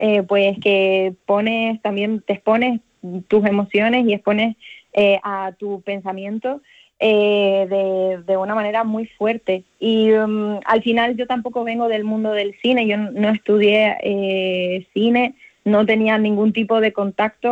pues que te expones tus emociones y expones a tu pensamiento de una manera muy fuerte. Y al final yo tampoco vengo del mundo del cine, yo no estudié cine, no tenía ningún tipo de contacto